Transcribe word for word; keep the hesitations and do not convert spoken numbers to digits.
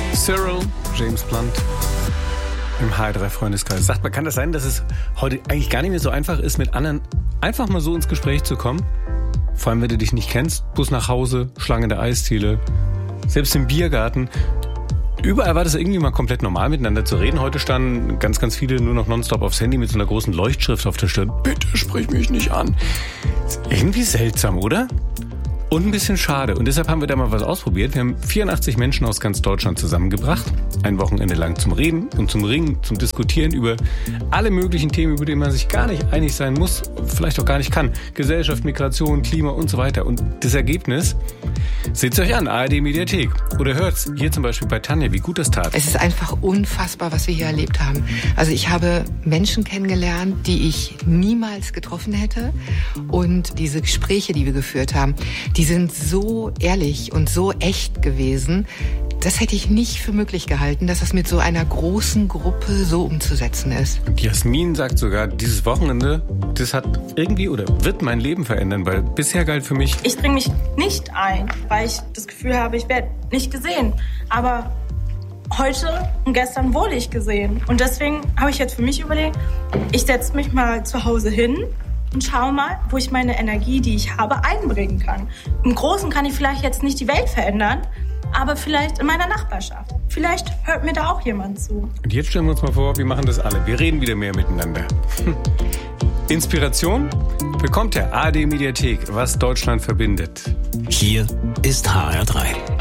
Cyril, James Blunt im H R drei Freundeskreis. Sagt man, kann das sein, dass es heute eigentlich gar nicht mehr so einfach ist, mit anderen einfach mal so ins Gespräch zu kommen? Vor allem, wenn du dich nicht kennst. Bus nach Hause, Schlange in der Eisdiele, selbst im Biergarten. Überall war das irgendwie mal komplett normal, miteinander zu reden. Heute standen ganz, ganz viele nur noch nonstop aufs Handy mit so einer großen Leuchtschrift auf der Stirn. Bitte sprich mich nicht an. Ist irgendwie seltsam, oder? Und ein bisschen schade. Und deshalb haben wir da mal was ausprobiert. Wir haben vierundachtzig Menschen aus ganz Deutschland zusammengebracht. Ein Wochenende lang zum Reden und zum Ringen, zum Diskutieren über alle möglichen Themen, über die man sich gar nicht einig sein muss, vielleicht auch gar nicht kann. Gesellschaft, Migration, Klima und so weiter. Und das Ergebnis, seht's euch an, A R D Mediathek. Oder hört's hier zum Beispiel bei Tanja, wie gut das tat. Es ist einfach unfassbar, was wir hier erlebt haben. Also ich habe Menschen kennengelernt, die ich niemals getroffen hätte. Und diese Gespräche, die wir geführt haben, die sind so ehrlich und so echt gewesen. Das hätte ich nicht für möglich gehalten, dass das mit so einer großen Gruppe so umzusetzen ist. Und Jasmin sagt sogar, dieses Wochenende, das hat irgendwie oder wird mein Leben verändern, weil bisher galt für mich... Ich bringe mich nicht ein, weil ich das Gefühl habe, ich werde nicht gesehen. Aber heute und gestern wurde ich gesehen. Und deswegen habe ich jetzt für mich überlegt, ich setze mich mal zu Hause hin und schau mal, wo ich meine Energie, die ich habe, einbringen kann. Im Großen kann ich vielleicht jetzt nicht die Welt verändern, aber vielleicht in meiner Nachbarschaft. Vielleicht hört mir da auch jemand zu. Und jetzt stellen wir uns mal vor, wir machen das alle. Wir reden wieder mehr miteinander. Inspiration bekommt der A R D Mediathek, was Deutschland verbindet. Hier ist H R drei.